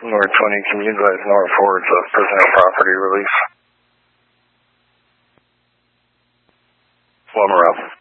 North 20, can you advise North Forwards of prisoner property release? One more up.